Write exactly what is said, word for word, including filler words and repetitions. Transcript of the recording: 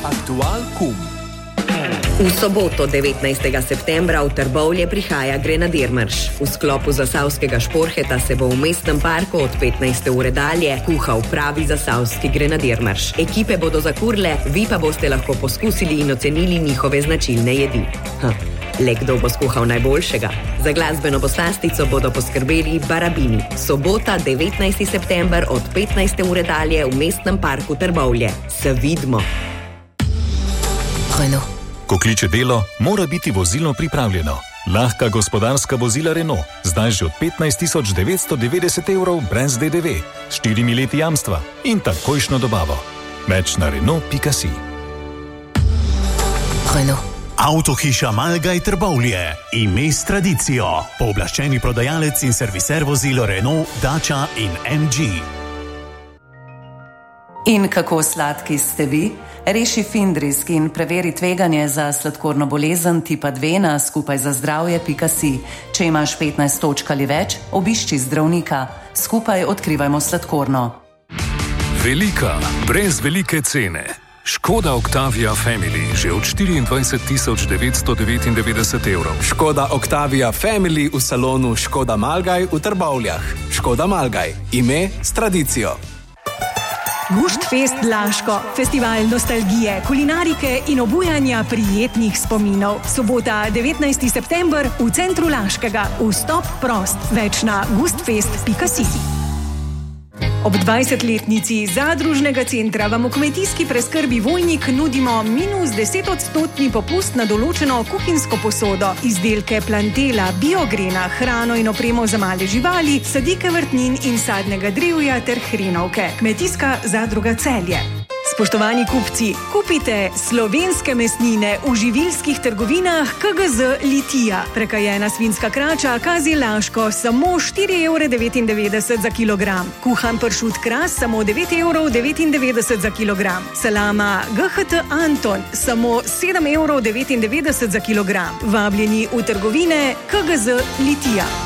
Aktual kum. V soboto, devetnajstega septembra, v Trbovlje prihaja Grenadir Marš. V sklopu zasavskega šporheta se bo v mestnem parku od petnajste ure dalje kuhal pravi zasavski Grenadir Marš. Ekipe bodo zakurle, vi pa boste lahko poskusili in ocenili njihove značilne jedi. Hm. Le kdo bo skuhal najboljšega? Za glasbeno poslastico bodo poskrbeli Barabini. Sobota, devetnajstega septembra od petnajste ure dalje v mestnem parku Trbovlje. Se vidimo. Renault. Ko kliče delo, mora biti vozilo pripravljeno. Lahka gospodarska vozila Renault, zdaj že od petnajst tisoč devetsto devetdeset evrov brez D D V, s štirimi leti jamstva in takojšno dobavo. Več na Renault pika si. Renault. Avtohiša Malgaj Trbovlje, ime s tradicijo, pooblaščeni prodajalec in serviser vozil Renault, Dacia in M G. In kako sladki ste vi? Reši Findrisk in preveri tveganje za sladkorno bolezen tipa dve na skupaj za zdravje pika si. Če imaš petnajst točk ali več, obišči zdravnika. Skupaj odkrivajmo sladkorno. Velika, brez velike cene. Škoda Octavia Family že od štiriindvajset tisoč devetsto devetindevetdeset evrov. Škoda Octavia Family v salonu Škoda Malgaj v Trbovljah. Škoda Malgaj, ime s tradicijo. Gustfest Laško, festival nostalgije, kulinarike in obujanja prijetnih spominov. Sobota, devetnajstega septembra v centru Laškega. Vstop prost. Več na gustfest pika si. Ob dvajsetletnici zadružnega centra vam v kmetijski preskrbi Vojnik nudimo minus deset odstotni popust na določeno kuhinjsko posodo, izdelke plantela, biogrena, hrano in opremo za male živali, sadike vrtnin in sadnega drevja ter hrenovke. Kmetijska zadruga Celje. Spoštovani kupci, kupite slovenske mesnine v živilskih trgovinah K G Z Litija. Prekajena svinjska krača Kazi Laško samo štiri evre devetindevetdeset za kilogram. Kuhan pršut Kras samo devet evrov devetindevetdeset za kilogram. Salama G H T Anton samo sedem evrov devetindevetdeset za kilogram. Vabljeni v trgovine K G Z Litija.